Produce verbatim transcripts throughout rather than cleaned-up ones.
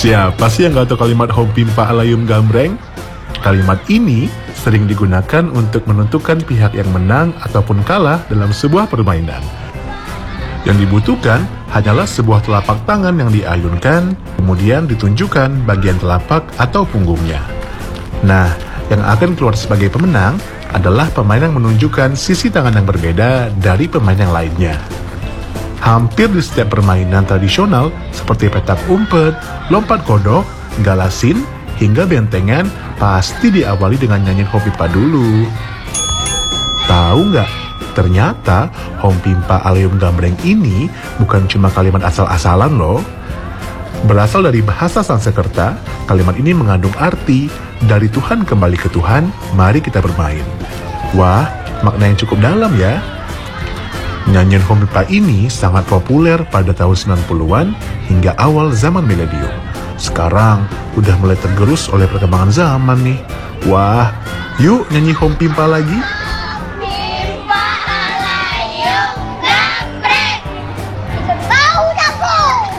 Siapa sih yang gak tahu kalimat hom pimpa alayum gambreng? Kalimat ini sering digunakan untuk menentukan pihak yang menang ataupun kalah dalam sebuah permainan. Yang dibutuhkan hanyalah sebuah telapak tangan yang diayunkan, kemudian ditunjukkan bagian telapak atau punggungnya. Nah, yang akan keluar sebagai pemenang adalah pemain yang menunjukkan sisi tangan yang berbeda dari pemain yang lainnya. Hampir di setiap permainan tradisional seperti petak umpet, lompat kodok, galasin, hingga bentengan pasti diawali dengan nyanyiin hom pimpa dulu. Tahu nggak? Ternyata hom pimpa alayum gambreng ini bukan cuma kalimat asal-asalan loh. Berasal dari bahasa Sanskerta, kalimat ini mengandung arti dari Tuhan kembali ke Tuhan, mari kita bermain. Wah, makna yang cukup dalam ya. Nyanyian hom pimpa ini sangat populer pada tahun sembilan puluhan hingga awal zaman milenium. Sekarang udah mulai tergerus oleh perkembangan zaman nih. Wah, yuk nyanyi hom pimpa lagi. Pimpa alayum gambreng. Tahu aku.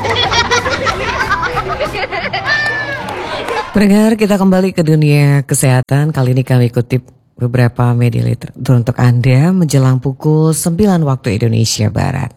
Pendengar, kita kembali ke dunia kesehatan. Kali ini kami kutip beberapa media literatur untuk Anda menjelang pukul sembilan waktu Indonesia Barat.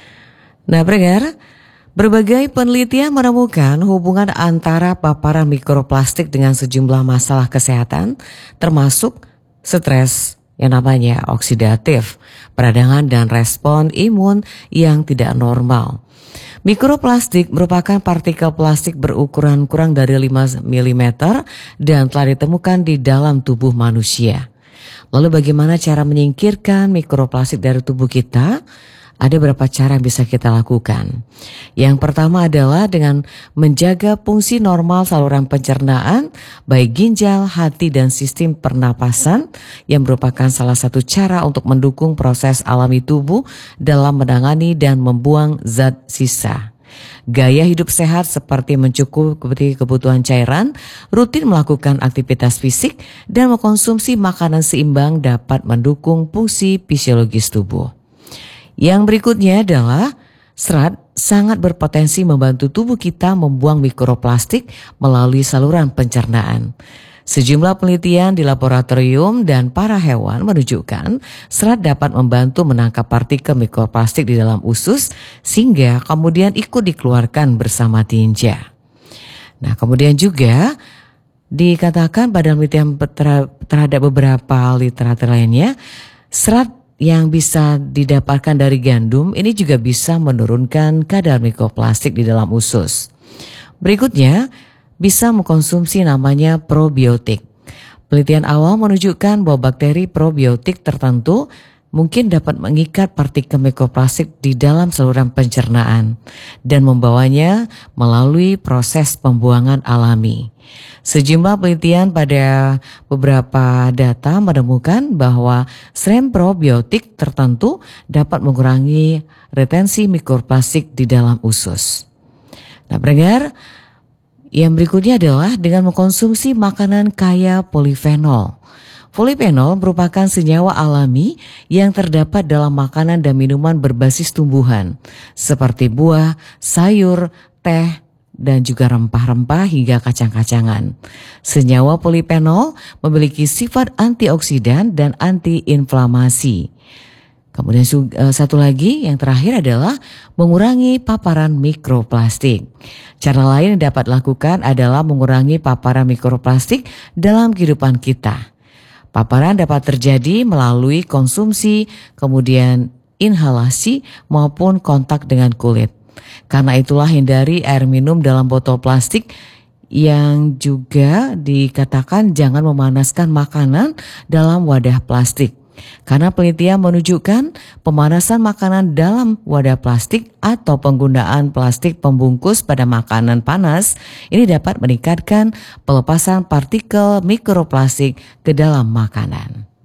Nah, pendengar, berbagai penelitian menemukan hubungan antara paparan mikroplastik dengan sejumlah masalah kesehatan, termasuk stres yang namanya oksidatif, peradangan dan respon imun yang tidak normal. Mikroplastik merupakan partikel plastik berukuran kurang dari lima milimeter dan telah ditemukan di dalam tubuh manusia. Lalu bagaimana cara menyingkirkan mikroplastik dari tubuh kita? Ada beberapa cara yang bisa kita lakukan. Yang pertama adalah dengan menjaga fungsi normal saluran pencernaan, baik ginjal, hati, dan sistem pernapasan, yang merupakan salah satu cara untuk mendukung proses alami tubuh dalam menangani dan membuang zat sisa. Gaya hidup sehat seperti mencukupi kebutuhan cairan, rutin melakukan aktivitas fisik, dan mengkonsumsi makanan seimbang dapat mendukung fungsi fisiologis tubuh. Yang berikutnya adalah serat sangat berpotensi membantu tubuh kita membuang mikroplastik melalui saluran pencernaan. Sejumlah penelitian di laboratorium dan para hewan menunjukkan serat dapat membantu menangkap partikel mikroplastik di dalam usus sehingga kemudian ikut dikeluarkan bersama tinja. Nah, kemudian juga dikatakan pada penelitian terhadap beberapa literatur lainnya, serat yang bisa didapatkan dari gandum ini juga bisa menurunkan kadar mikroplastik di dalam usus. Berikutnya, bisa mengkonsumsi namanya probiotik. Penelitian awal menunjukkan bahwa bakteri probiotik tertentu mungkin dapat mengikat partikel mikroplastik di dalam saluran pencernaan dan membawanya melalui proses pembuangan alami. Sejumlah penelitian pada beberapa data menemukan bahwa strain probiotik tertentu dapat mengurangi retensi mikroplastik di dalam usus. Nah, pendengar, yang berikutnya adalah dengan mengkonsumsi makanan kaya polifenol. Polifenol merupakan senyawa alami yang terdapat dalam makanan dan minuman berbasis tumbuhan seperti buah, sayur, teh, dan juga rempah-rempah hingga kacang-kacangan. Senyawa polifenol memiliki sifat antioksidan dan antiinflamasi. Kemudian satu lagi yang terakhir adalah mengurangi paparan mikroplastik. Cara lain yang dapat dilakukan adalah mengurangi paparan mikroplastik dalam kehidupan kita. Paparan dapat terjadi melalui konsumsi, kemudian inhalasi maupun kontak dengan kulit. Karena itulah hindari air minum dalam botol plastik, yang juga dikatakan jangan memanaskan makanan dalam wadah plastik. Karena penelitian menunjukkan pemanasan makanan dalam wadah plastik atau penggunaan plastik pembungkus pada makanan panas ini dapat meningkatkan pelepasan partikel mikroplastik ke dalam makanan.